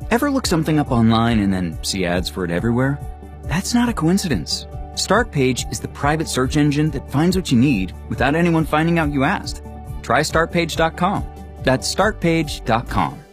Ever look something up online and then see ads for it everywhere? That's not a coincidence. Startpage is the private search engine that finds what you need without anyone finding out you asked. Try Startpage.com. That's Startpage.com.